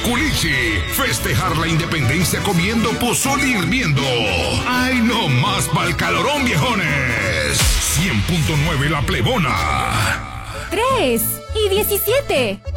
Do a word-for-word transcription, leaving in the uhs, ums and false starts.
culichi. Festejar la independencia comiendo pozole hirviendo. ¡Ay, no más pa'l calorón, viejones! cien punto nueve La Plebona. tres y diecisiete.